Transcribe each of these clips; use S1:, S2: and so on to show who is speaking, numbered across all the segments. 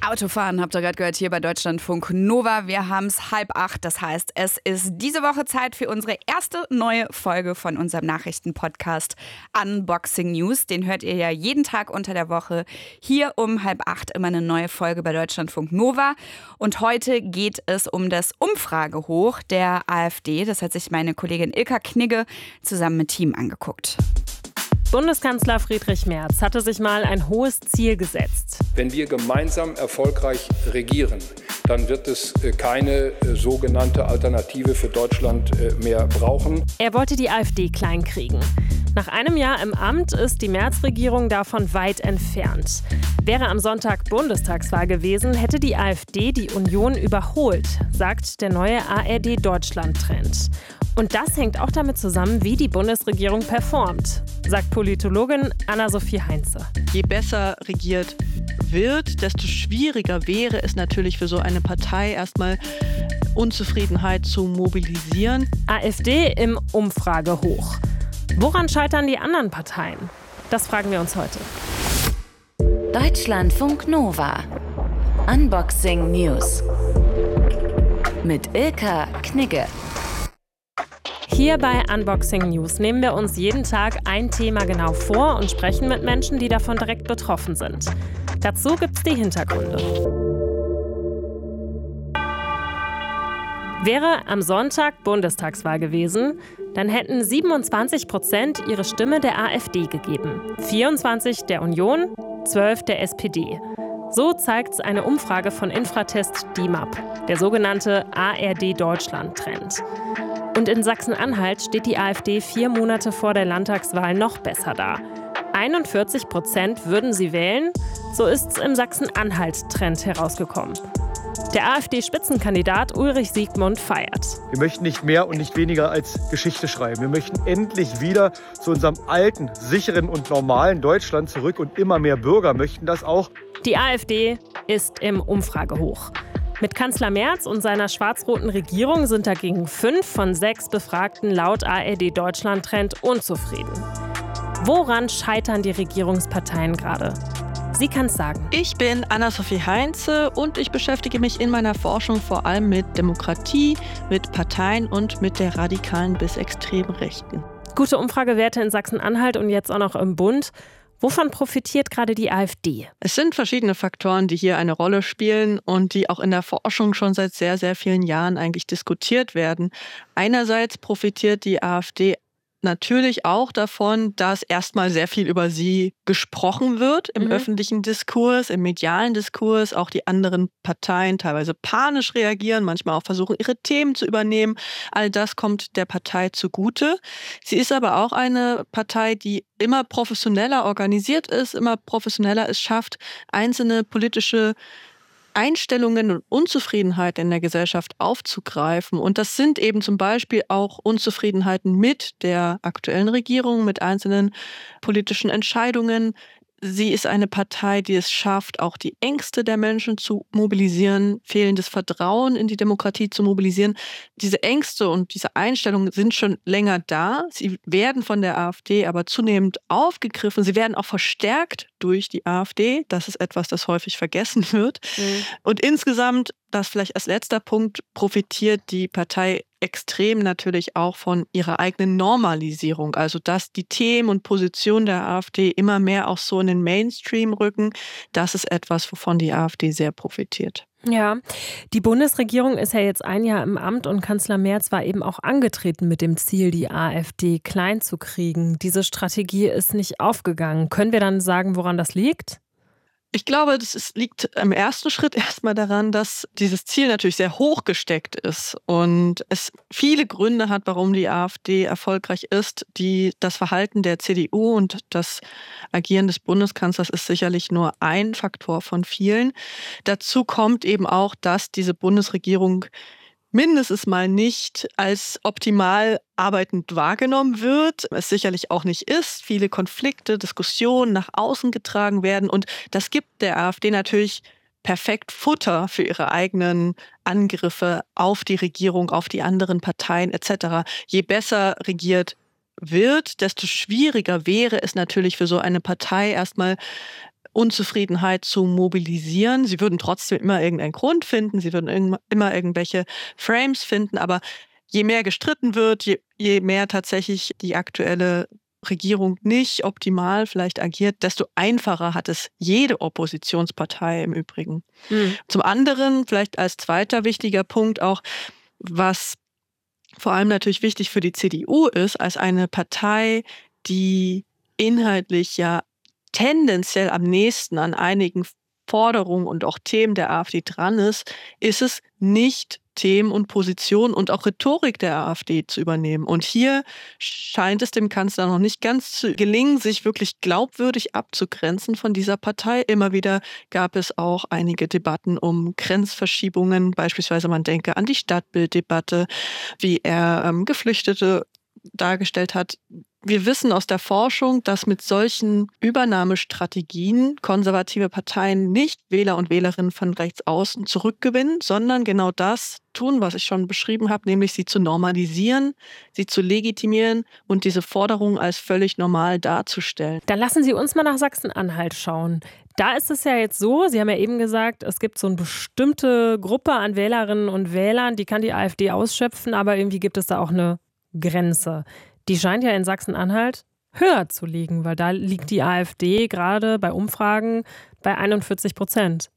S1: Autofahren habt ihr gerade gehört hier bei Deutschlandfunk Nova. Wir haben es 7:30, das heißt, es ist diese Woche Zeit für unsere erste neue Folge von unserem Nachrichtenpodcast Unboxing News. Den hört ihr ja jeden Tag unter der Woche hier um 7:30 immer eine neue Folge bei Deutschlandfunk Nova. Und heute geht es um das Umfragehoch der AfD. Das hat sich meine Kollegin Ilka Knigge zusammen mit Team angeguckt.
S2: Bundeskanzler Friedrich Merz hatte sich mal ein hohes Ziel gesetzt.
S3: Wenn wir gemeinsam erfolgreich regieren, dann wird es keine sogenannte Alternative für Deutschland mehr brauchen.
S2: Er wollte die AfD kleinkriegen. Nach einem Jahr im Amt ist die Merz-Regierung davon weit entfernt. Wäre am Sonntag Bundestagswahl gewesen, hätte die AfD die Union überholt, sagt der neue ARD-Deutschland-Trend. Und das hängt auch damit zusammen, wie die Bundesregierung performt, sagt Politologin Anna-Sophie Heinze.
S4: Je besser regiert wird, desto schwieriger wäre es natürlich für so eine Partei erstmal Unzufriedenheit zu mobilisieren.
S2: AfD im Umfragehoch. Woran scheitern die anderen Parteien? Das fragen wir uns heute.
S5: Deutschlandfunk Nova. Unboxing News. Mit Ilka Knigge.
S2: Hier bei Unboxing News nehmen wir uns jeden Tag ein Thema genau vor und sprechen mit Menschen, die davon direkt betroffen sind. Dazu gibt's die Hintergründe. Wäre am Sonntag Bundestagswahl gewesen, dann hätten 27% ihre Stimme der AfD gegeben, 24% der Union, 12% der SPD. So zeigt eine Umfrage von Infratest DIMAP, der sogenannte ARD-Deutschland-Trend. Und in Sachsen-Anhalt steht die AfD 4 Monate vor der Landtagswahl noch besser da. 41% würden sie wählen, so ist es im Sachsen-Anhalt-Trend herausgekommen. Der AfD-Spitzenkandidat Ulrich Siegmund feiert.
S6: Wir möchten nicht mehr und nicht weniger als Geschichte schreiben. Wir möchten endlich wieder zu unserem alten, sicheren und normalen Deutschland zurück und immer mehr Bürger möchten das auch.
S2: Die AfD ist im Umfragehoch. Mit Kanzler Merz und seiner schwarz-roten Regierung sind dagegen 5 von 6 Befragten laut ARD-Deutschland-Trend unzufrieden. Woran scheitern die Regierungsparteien gerade? Sie kann es sagen.
S4: Ich bin Anna-Sophie Heinze und ich beschäftige mich in meiner Forschung vor allem mit Demokratie, mit Parteien und mit der radikalen bis extremen Rechten.
S2: Gute Umfragewerte in Sachsen-Anhalt und jetzt auch noch im Bund. Wovon profitiert gerade die AfD?
S4: Es sind verschiedene Faktoren, die hier eine Rolle spielen und die auch in der Forschung schon seit sehr, sehr vielen Jahren eigentlich diskutiert werden. Einerseits profitiert die AfD natürlich auch davon, dass erstmal sehr viel über sie gesprochen wird im öffentlichen Diskurs, im medialen Diskurs. Auch die anderen Parteien teilweise panisch reagieren, manchmal auch versuchen, ihre Themen zu übernehmen. All das kommt der Partei zugute. Sie ist aber auch eine Partei, die immer professioneller organisiert ist, immer professioneller es schafft, einzelne politische Einstellungen und Unzufriedenheit in der Gesellschaft aufzugreifen. Und das sind eben zum Beispiel auch Unzufriedenheiten mit der aktuellen Regierung, mit einzelnen politischen Entscheidungen. Sie ist eine Partei, die es schafft, auch die Ängste der Menschen zu mobilisieren, fehlendes Vertrauen in die Demokratie zu mobilisieren. Diese Ängste und diese Einstellungen sind schon länger da. Sie werden von der AfD aber zunehmend aufgegriffen. Sie werden auch verstärkt durch die AfD. Das ist etwas, das häufig vergessen wird. Und insgesamt, das vielleicht als letzter Punkt, profitiert die Partei extrem natürlich auch von ihrer eigenen Normalisierung. Also dass die Themen und Positionen der AfD immer mehr auch so in den Mainstream rücken, das ist etwas, wovon die AfD sehr profitiert.
S2: Ja, die Bundesregierung ist ja jetzt ein Jahr im Amt und Kanzler Merz war eben auch angetreten mit dem Ziel, die AfD klein zu kriegen. Diese Strategie ist nicht aufgegangen. Können wir dann sagen, woran das liegt?
S4: Ich glaube, liegt im ersten Schritt erstmal daran, dass dieses Ziel natürlich sehr hoch gesteckt ist und es viele Gründe hat, warum die AfD erfolgreich ist. Das Verhalten der CDU und das Agieren des Bundeskanzlers ist sicherlich nur ein Faktor von vielen. Dazu kommt eben auch, dass diese Bundesregierung mindestens mal nicht als optimal arbeitend wahrgenommen wird, es sicherlich auch nicht ist, viele Konflikte, Diskussionen nach außen getragen werden und das gibt der AfD natürlich perfekt Futter für ihre eigenen Angriffe auf die Regierung, auf die anderen Parteien etc. Je besser regiert wird, desto schwieriger wäre es natürlich für so eine Partei erstmal Unzufriedenheit zu mobilisieren. Sie würden trotzdem immer irgendeinen Grund finden, sie würden immer irgendwelche Frames finden, aber je mehr gestritten wird, je mehr tatsächlich die aktuelle Regierung nicht optimal vielleicht agiert, desto einfacher hat es jede Oppositionspartei im Übrigen. Zum anderen, vielleicht als zweiter wichtiger Punkt auch, was vor allem natürlich wichtig für die CDU ist, als eine Partei, die inhaltlich ja tendenziell am nächsten an einigen Forderungen und auch Themen der AfD dran ist es nicht Themen und Positionen und auch Rhetorik der AfD zu übernehmen. Und hier scheint es dem Kanzler noch nicht ganz zu gelingen, sich wirklich glaubwürdig abzugrenzen von dieser Partei. Immer wieder gab es auch einige Debatten um Grenzverschiebungen, beispielsweise man denke an die Stadtbilddebatte, wie er Geflüchtete dargestellt hat. Wir wissen aus der Forschung, dass mit solchen Übernahmestrategien konservative Parteien nicht Wähler und Wählerinnen von rechts außen zurückgewinnen, sondern genau das tun, was ich schon beschrieben habe, nämlich sie zu normalisieren, sie zu legitimieren und diese Forderungen als völlig normal darzustellen.
S2: Dann lassen Sie uns mal nach Sachsen-Anhalt schauen. Da ist es ja jetzt so, Sie haben ja eben gesagt, es gibt so eine bestimmte Gruppe an Wählerinnen und Wählern, die kann die AfD ausschöpfen, aber irgendwie gibt es da auch eine Grenze. Die scheint ja in Sachsen-Anhalt höher zu liegen, weil da liegt die AfD gerade bei Umfragen bei 41%.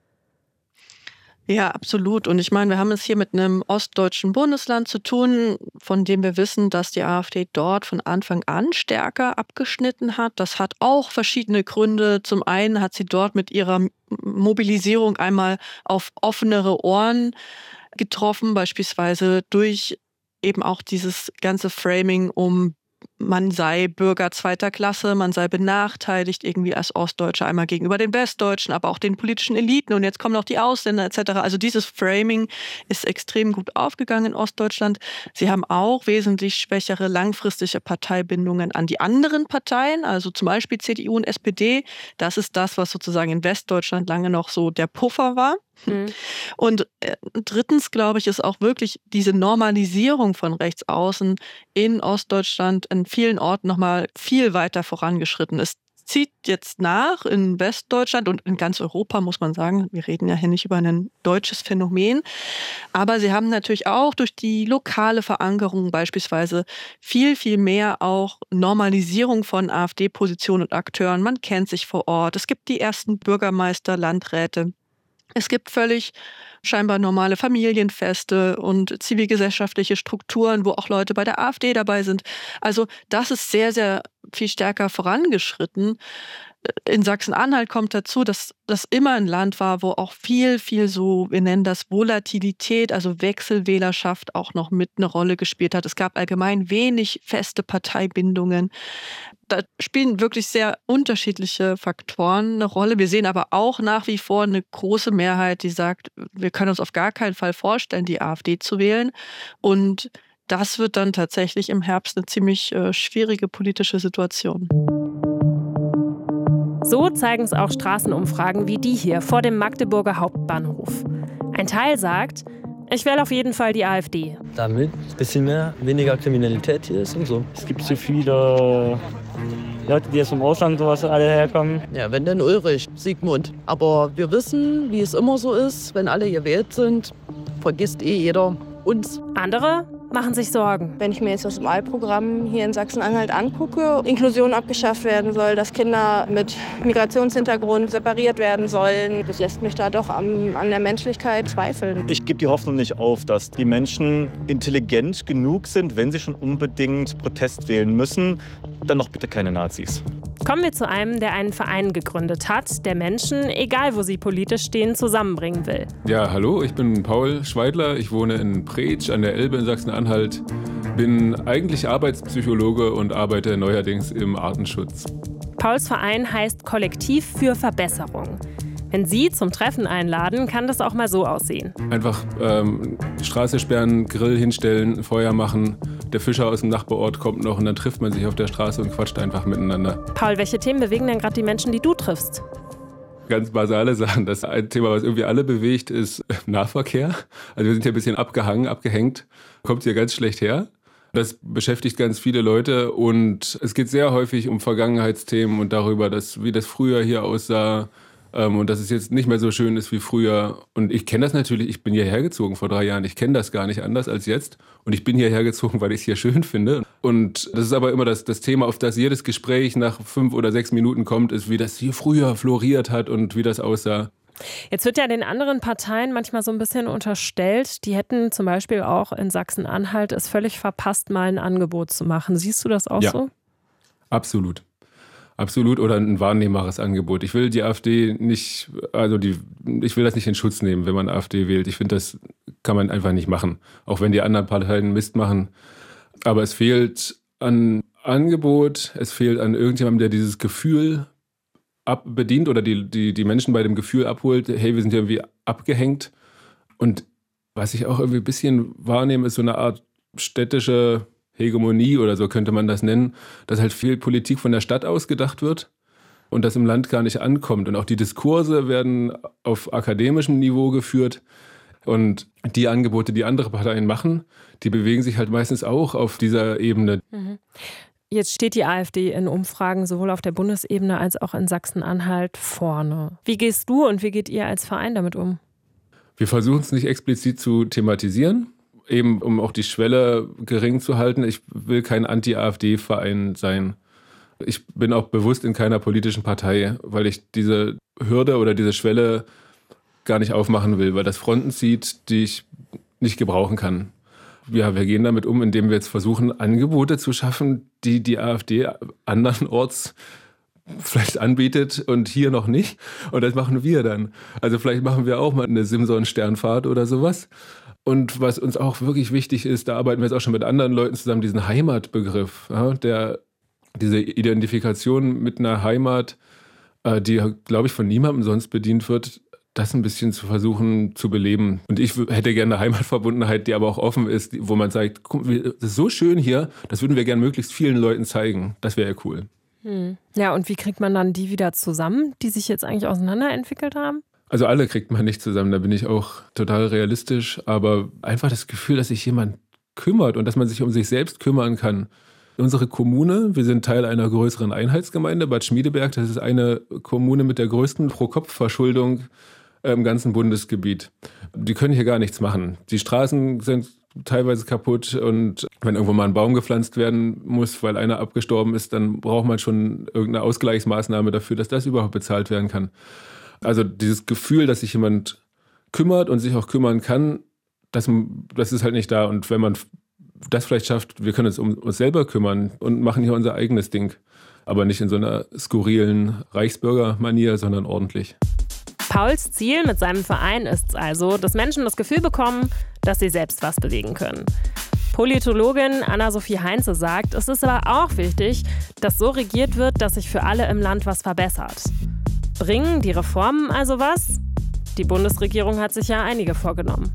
S4: Ja, absolut. Und ich meine, wir haben es hier mit einem ostdeutschen Bundesland zu tun, von dem wir wissen, dass die AfD dort von Anfang an stärker abgeschnitten hat. Das hat auch verschiedene Gründe. Zum einen hat sie dort mit ihrer Mobilisierung einmal auf offenere Ohren getroffen, beispielsweise durch eben auch dieses ganze Framing um, man sei Bürger zweiter Klasse, man sei benachteiligt irgendwie als Ostdeutscher, einmal gegenüber den Westdeutschen, aber auch den politischen Eliten und jetzt kommen noch die Ausländer etc. Also dieses Framing ist extrem gut aufgegangen in Ostdeutschland. Sie haben auch wesentlich schwächere langfristige Parteibindungen an die anderen Parteien, also zum Beispiel CDU und SPD. Das ist das, was sozusagen in Westdeutschland lange noch so der Puffer war. Und drittens, glaube ich, ist auch wirklich diese Normalisierung von rechts außen in Ostdeutschland in vielen Orten nochmal viel weiter vorangeschritten. Es zieht jetzt nach in Westdeutschland und in ganz Europa, muss man sagen. Wir reden ja hier nicht über ein deutsches Phänomen. Aber sie haben natürlich auch durch die lokale Verankerung beispielsweise viel, viel mehr auch Normalisierung von AfD-Positionen und Akteuren. Man kennt sich vor Ort. Es gibt die ersten Bürgermeister, Landräte. Es gibt völlig scheinbar normale Familienfeste und zivilgesellschaftliche Strukturen, wo auch Leute bei der AfD dabei sind. Also das ist sehr, sehr viel stärker vorangeschritten. In Sachsen-Anhalt kommt dazu, dass das immer ein Land war, wo auch viel, viel so, wir nennen das Volatilität, also Wechselwählerschaft auch noch mit eine Rolle gespielt hat. Es gab allgemein wenig feste Parteibindungen. Da spielen wirklich sehr unterschiedliche Faktoren eine Rolle. Wir sehen aber auch nach wie vor eine große Mehrheit, die sagt, wir können uns auf gar keinen Fall vorstellen, die AfD zu wählen. Und das wird dann tatsächlich im Herbst eine ziemlich schwierige politische Situation.
S2: So zeigen es auch Straßenumfragen wie die hier vor dem Magdeburger Hauptbahnhof. Ein Teil sagt, ich wähle auf jeden Fall die AfD.
S7: Damit ein bisschen weniger Kriminalität hier ist und so.
S8: Es gibt so viele Leute, die jetzt vom Ausland sowas alle herkommen.
S9: Ja, wenn dann Ulrich, Sigmund. Aber wir wissen, wie es immer so ist, wenn alle gewählt sind, vergisst jeder uns.
S2: Andere machen sich Sorgen.
S10: Wenn ich mir jetzt das Wahlprogramm hier in Sachsen-Anhalt angucke, Inklusion abgeschafft werden soll, dass Kinder mit Migrationshintergrund separiert werden sollen, das lässt mich da doch an der Menschlichkeit zweifeln.
S8: Ich gebe die Hoffnung nicht auf, dass die Menschen intelligent genug sind, wenn sie schon unbedingt Protest wählen müssen, dann noch bitte keine Nazis.
S2: Kommen wir zu einem, der einen Verein gegründet hat, der Menschen, egal wo sie politisch stehen, zusammenbringen will.
S11: Ja, hallo, ich bin Paul Schweidler. Ich wohne in Preetsch an der Elbe in Sachsen-Anhalt. Bin eigentlich Arbeitspsychologe und arbeite neuerdings im Artenschutz.
S2: Pauls Verein heißt Kollektiv für Verbesserung. Wenn Sie zum Treffen einladen, kann das auch mal so aussehen.
S11: Einfach Straße sperren, Grill hinstellen, Feuer machen. Der Fischer aus dem Nachbarort kommt noch und dann trifft man sich auf der Straße und quatscht einfach miteinander.
S2: Paul, welche Themen bewegen denn gerade die Menschen, die du triffst?
S11: Ganz basale Sachen. Das ein Thema, was irgendwie alle bewegt, ist Nahverkehr. Also wir sind hier ein bisschen abgehängt. Kommt hier ganz schlecht her. Das beschäftigt ganz viele Leute und es geht sehr häufig um Vergangenheitsthemen und darüber, wie das früher hier aussah und dass es jetzt nicht mehr so schön ist wie früher. Und ich kenne das natürlich, ich bin hierher gezogen vor 3 Jahren, ich kenne das gar nicht anders als jetzt und ich bin hierher gezogen, weil ich es hier schön finde. Und das ist aber immer das Thema, auf das jedes Gespräch nach 5 oder 6 Minuten kommt, ist, wie das hier früher floriert hat und wie das aussah.
S2: Jetzt wird ja den anderen Parteien manchmal so ein bisschen unterstellt, die hätten zum Beispiel auch in Sachsen-Anhalt es völlig verpasst, mal ein Angebot zu machen. Siehst du das auch so?
S11: Absolut. Absolut, oder ein wahrnehmbares Angebot. Ich will die AfD nicht, ich will das nicht in Schutz nehmen, wenn man AfD wählt. Ich finde, das kann man einfach nicht machen, auch wenn die anderen Parteien Mist machen. Aber es fehlt an Angebot, es fehlt an irgendjemandem, der dieses Gefühl bedient oder die Menschen bei dem Gefühl abholt, hey, wir sind hier irgendwie abgehängt. Und was ich auch irgendwie ein bisschen wahrnehme, ist so eine Art städtische Hegemonie oder so könnte man das nennen, dass halt viel Politik von der Stadt aus gedacht wird und das im Land gar nicht ankommt. Und auch die Diskurse werden auf akademischem Niveau geführt und die Angebote, die andere Parteien machen, die bewegen sich halt meistens auch auf dieser Ebene.
S2: Mhm. Jetzt steht die AfD in Umfragen sowohl auf der Bundesebene als auch in Sachsen-Anhalt vorne. Wie gehst du und wie geht ihr als Verein damit um?
S11: Wir versuchen es nicht explizit zu thematisieren, eben um auch die Schwelle gering zu halten. Ich will kein Anti-AfD-Verein sein. Ich bin auch bewusst in keiner politischen Partei, weil ich diese Hürde oder diese Schwelle gar nicht aufmachen will, weil das Fronten zieht, die ich nicht gebrauchen kann. Ja, wir gehen damit um, indem wir jetzt versuchen, Angebote zu schaffen, die die AfD andernorts vielleicht anbietet und hier noch nicht. Und das machen wir dann. Also vielleicht machen wir auch mal eine Simson-Sternfahrt oder sowas. Und was uns auch wirklich wichtig ist, da arbeiten wir jetzt auch schon mit anderen Leuten zusammen, diesen Heimatbegriff, ja, diese Identifikation mit einer Heimat, die, glaube ich, von niemandem sonst bedient wird, das ein bisschen zu versuchen zu beleben. Und ich hätte gerne eine Heimatverbundenheit, die aber auch offen ist, wo man sagt, guck, das ist so schön hier, das würden wir gerne möglichst vielen Leuten zeigen. Das wäre ja cool.
S2: Ja, und wie kriegt man dann die wieder zusammen, die sich jetzt eigentlich auseinanderentwickelt haben?
S11: Also alle kriegt man nicht zusammen, da bin ich auch total realistisch. Aber einfach das Gefühl, dass sich jemand kümmert und dass man sich um sich selbst kümmern kann. Unsere Kommune, wir sind Teil einer größeren Einheitsgemeinde, Bad Schmiedeberg, das ist eine Kommune mit der größten Pro-Kopf-Verschuldung im ganzen Bundesgebiet. Die können hier gar nichts machen. Die Straßen sind teilweise kaputt und wenn irgendwo mal ein Baum gepflanzt werden muss, weil einer abgestorben ist, dann braucht man schon irgendeine Ausgleichsmaßnahme dafür, dass das überhaupt bezahlt werden kann. Also dieses Gefühl, dass sich jemand kümmert und sich auch kümmern kann, das ist halt nicht da. Und wenn man das vielleicht schafft, wir können uns um uns selber kümmern und machen hier unser eigenes Ding. Aber nicht in so einer skurrilen Reichsbürger-Manier, sondern ordentlich.
S2: Pauls Ziel mit seinem Verein ist es also, dass Menschen das Gefühl bekommen, dass sie selbst was bewegen können. Politologin Anna-Sophie Heinze sagt, es ist aber auch wichtig, dass so regiert wird, dass sich für alle im Land was verbessert. Bringen die Reformen also was? Die Bundesregierung hat sich ja einige vorgenommen.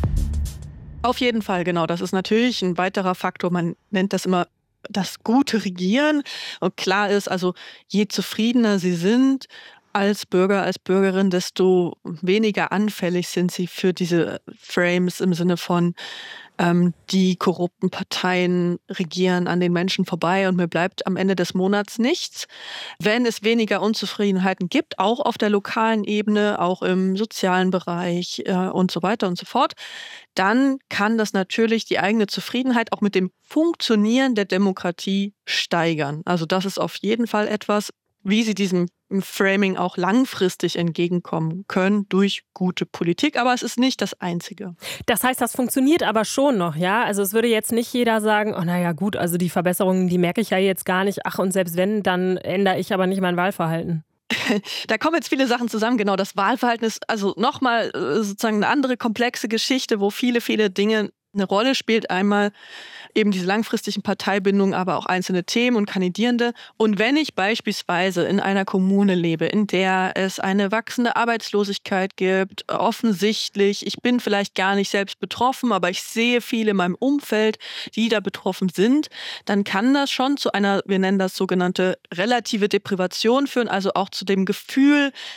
S4: Auf jeden Fall, genau. Das ist natürlich ein weiterer Faktor. Man nennt das immer das gute Regieren. Und klar ist, also je zufriedener Sie sind als Bürger, als Bürgerin, desto weniger anfällig sind Sie für diese Frames im Sinne von die korrupten Parteien regieren an den Menschen vorbei und mir bleibt am Ende des Monats nichts. Wenn es weniger Unzufriedenheiten gibt, auch auf der lokalen Ebene, auch im sozialen Bereich und so weiter und so fort, dann kann das natürlich die eigene Zufriedenheit auch mit dem Funktionieren der Demokratie steigern. Also das ist auf jeden Fall etwas, wie Sie diesem Framing auch langfristig entgegenkommen können durch gute Politik. Aber es ist nicht das Einzige.
S2: Das heißt, das funktioniert aber schon noch, ja? Also es würde jetzt nicht jeder sagen, oh naja gut, also die Verbesserungen, die merke ich ja jetzt gar nicht. Ach, und selbst wenn, dann ändere ich aber nicht mein Wahlverhalten.
S4: Da kommen jetzt viele Sachen zusammen. Genau, das Wahlverhalten ist also nochmal sozusagen eine andere komplexe Geschichte, wo viele Dinge eine Rolle spielt. Einmal eben diese langfristigen Parteibindungen, aber auch einzelne Themen und Kandidierende. Und wenn ich beispielsweise in einer Kommune lebe, in der es eine wachsende Arbeitslosigkeit gibt, offensichtlich, ich bin vielleicht gar nicht selbst betroffen, aber ich sehe viele in meinem Umfeld, die da betroffen sind, dann kann das schon zu einer, wir nennen das sogenannte relative Deprivation führen, also auch zu dem Gefühl,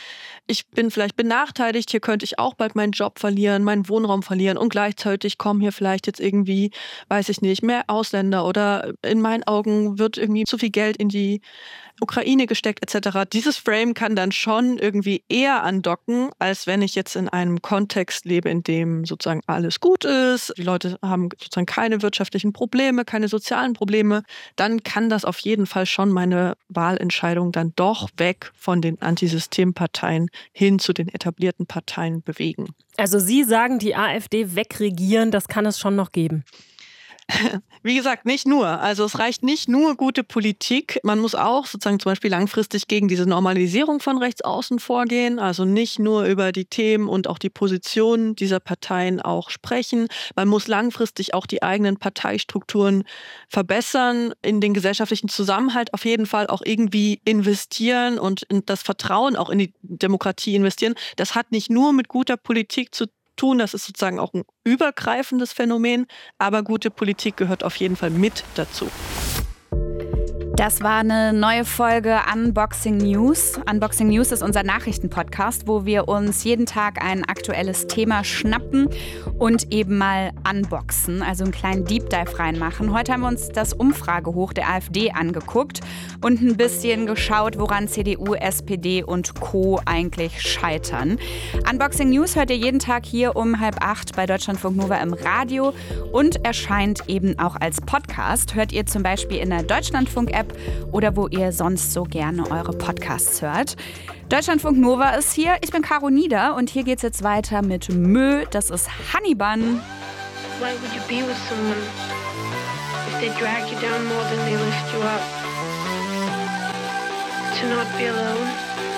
S4: ich bin vielleicht benachteiligt, hier könnte ich auch bald meinen Job verlieren, meinen Wohnraum verlieren und gleichzeitig kommen hier vielleicht jetzt irgendwie, weiß ich nicht, mehr Ausländer oder in meinen Augen wird irgendwie zu viel Geld in die Ukraine gesteckt etc. Dieses Frame kann dann schon irgendwie eher andocken, als wenn ich jetzt in einem Kontext lebe, in dem sozusagen alles gut ist, die Leute haben sozusagen keine wirtschaftlichen Probleme, keine sozialen Probleme, dann kann das auf jeden Fall schon meine Wahlentscheidung dann doch weg von den Antisystemparteien hin zu den etablierten Parteien bewegen.
S2: Also Sie sagen, die AfD wegregieren, das kann es schon noch geben.
S4: Wie gesagt, nicht nur. Also es reicht nicht nur gute Politik. Man muss auch sozusagen zum Beispiel langfristig gegen diese Normalisierung von Rechtsaußen vorgehen. Also nicht nur über die Themen und auch die Positionen dieser Parteien auch sprechen. Man muss langfristig auch die eigenen Parteistrukturen verbessern, in den gesellschaftlichen Zusammenhalt auf jeden Fall auch irgendwie investieren und in das Vertrauen auch in die Demokratie investieren. Das hat nicht nur mit guter Politik zu tun, das ist sozusagen auch ein übergreifendes Phänomen, aber gute Politik gehört auf jeden Fall mit dazu.
S1: Das war eine neue Folge Unboxing News. Unboxing News ist unser Nachrichtenpodcast, wo wir uns jeden Tag ein aktuelles Thema schnappen und eben mal unboxen, also einen kleinen Deep Dive reinmachen. Heute haben wir uns das Umfragehoch der AfD angeguckt und ein bisschen geschaut, woran CDU, SPD und Co. eigentlich scheitern. Unboxing News hört ihr jeden Tag hier um 7:30 bei Deutschlandfunk Nova im Radio und erscheint eben auch als Podcast. Hört ihr zum Beispiel in der Deutschlandfunk-App oder wo ihr sonst so gerne eure Podcasts hört. Deutschlandfunk Nova ist hier. Ich bin Caro Nieder und hier geht's jetzt weiter mit Mö. Das ist Honey Bun.
S12: Why would you be with someone if they drag you down more than they lift you up? To not be alone.